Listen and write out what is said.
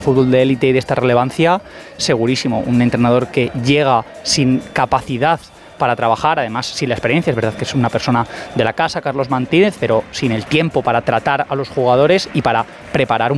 Fútbol de élite y de esta relevancia, segurísimo. Un entrenador que llega sin capacidad para trabajar, además sin la experiencia, es verdad que es una persona de la casa, Carlos Martínez, pero sin el tiempo para tratar a los jugadores y para preparar un